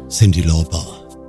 Cyndi Lauper.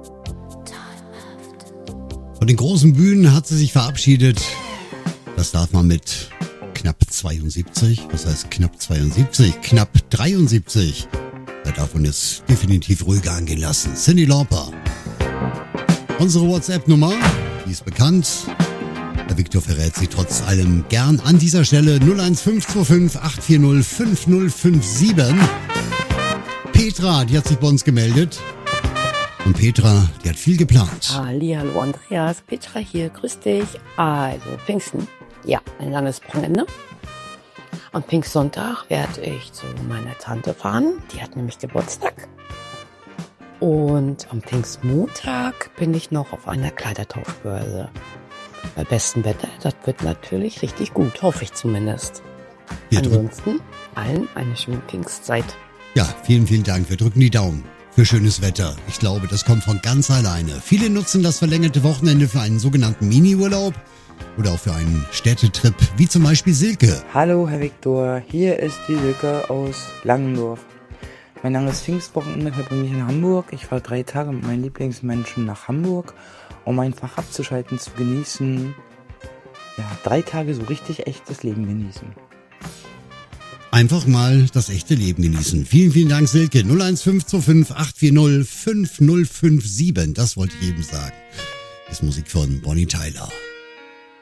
Von den großen Bühnen hat sie sich verabschiedet. Das darf man mit knapp 72. Was heißt knapp 72? Knapp 73. Da darf man es definitiv ruhiger angehen lassen. Cyndi Lauper. Unsere WhatsApp-Nummer, die ist bekannt. Der Viktor verrät sie trotz allem gern an dieser Stelle 01525 840 5057. Petra, die hat sich bei uns gemeldet. Und Petra, die hat viel geplant. Hallo Andreas, Petra hier, grüß dich. Also Pfingsten, ja, ein langes Wochenende. Am Pfingstsonntag werde ich zu meiner Tante fahren, die hat nämlich Geburtstag. Und am Pfingstmontag bin ich noch auf einer Kleidertauschbörse. Bei bestem Wetter, das wird natürlich richtig gut, hoffe ich zumindest. Ansonsten allen eine schöne Pfingstzeit. Ja, vielen, vielen Dank. Wir drücken die Daumen für schönes Wetter. Ich glaube, das kommt von ganz alleine. Viele nutzen das verlängerte Wochenende für einen sogenannten Mini-Urlaub oder auch für einen Städtetrip, wie zum Beispiel Silke. Hallo Herr Viktor, hier ist die Silke aus Langendorf. Mein langes Pfingstwochenende verbringe ich in Hamburg. Ich fahre 3 Tage mit meinen Lieblingsmenschen nach Hamburg, um einfach abzuschalten, zu genießen. Ja, 3 Tage so richtig echtes Leben genießen. Einfach mal das echte Leben genießen. Vielen, vielen Dank, Silke. 01525 840 5057. Das wollte ich eben sagen. Das ist Musik von Bonnie Tyler.